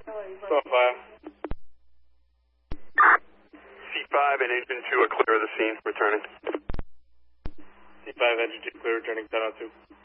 So 5. C5 and Engine 2 are clear of the scene, returning. C5, Engine 2 clear, returning 10-2.